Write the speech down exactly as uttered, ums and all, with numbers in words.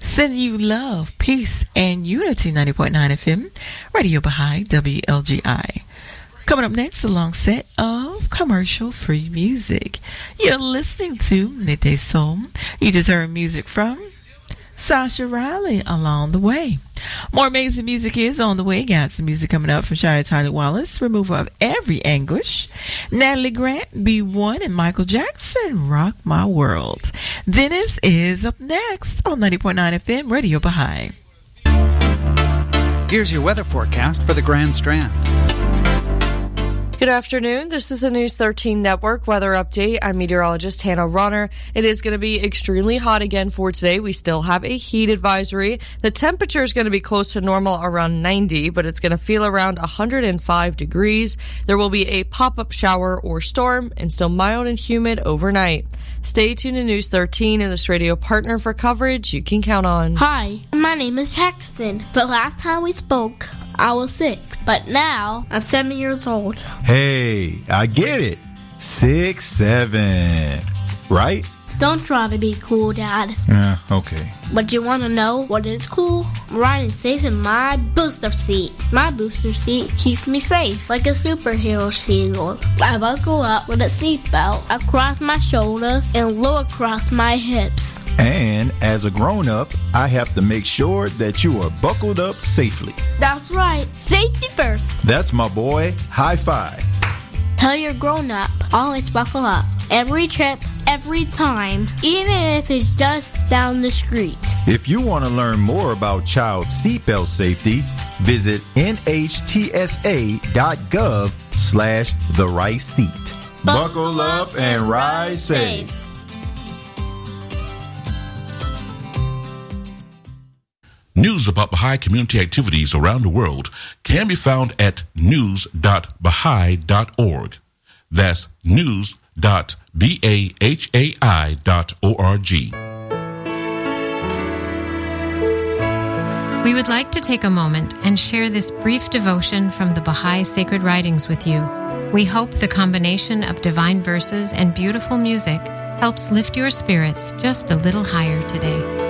Sending you love, peace, and unity. ninety point nine F M, Radio Baha'i, W L G I. Coming up next, a long set of commercial-free music. You're listening to Midday Soul. You just heard music from Sasha Riley, Along the Way. More amazing music is on the way. Got some music coming up from Shada Tyler Wallace, Removal of Every Anguish, Natalie Grant, B one, and Michael Jackson, Rock My World. Dennis is up next on ninety point nine F M, Radio Baha'i. Here's your weather forecast for the Grand Strand. Good afternoon. This is a News thirteen Network weather update. I'm meteorologist Hannah Ronner. It is going to be extremely hot again for today. We still have a heat advisory. The temperature is going to be close to normal, around ninety, but it's going to feel around one hundred five degrees. There will be a pop-up shower or storm and still mild and humid overnight. Stay tuned to News thirteen and this radio partner for coverage you can count on. Hi, my name is Paxton. The last time we spoke, I was six, but now I'm seven years old. Hey, I get it. Six, seven, right? Don't try to be cool, Dad. Yeah, okay. But you want to know what is cool? I'm riding safe in my booster seat. My booster seat keeps me safe, like a superhero shield. I buckle up with a seatbelt across my shoulders and low across my hips. And as a grown-up, I have to make sure that you are buckled up safely. That's right. Safety first. That's my boy. High five. Tell your grown-up, always buckle up. Every trip, every time, even if it's just down the street. If you want to learn more about child seatbelt safety, visit N H T S A dot gov slash the right seat. Buckle, Buckle up and ride safe. safe. News about Baha'i community activities around the world can be found at news dot baha'i dot org. That's news dot bahai dot org. We would like to take a moment and share this brief devotion from the Baha'i Sacred Writings with you. We hope the combination of divine verses and beautiful music helps lift your spirits just a little higher today.